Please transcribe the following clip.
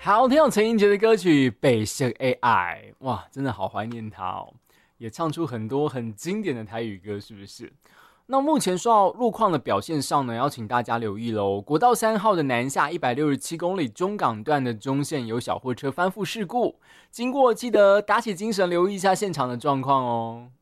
好听有陈奕迅的歌曲《被色 AI》，哇，真的好怀念他哦，也唱出很多很经典的台语歌，是不是？那目前说到路况的表现上呢，要请大家留意喽。国道3号的南下167公里中港段的中线有小货车翻覆事故，经过记得打起精神留意一下现场的状况哦。